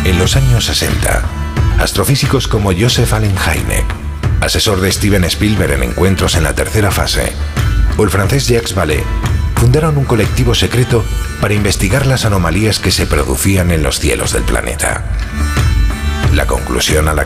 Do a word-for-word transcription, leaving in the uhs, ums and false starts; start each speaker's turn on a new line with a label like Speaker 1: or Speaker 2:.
Speaker 1: En los años sesenta, astrofísicos como Joseph Allen Hynek, asesor de Steven Spielberg en encuentros en la tercera fase, o el francés Jacques Vallée, fundaron un colectivo secreto para investigar las anomalías que se producían en los cielos del planeta. La conclusión a la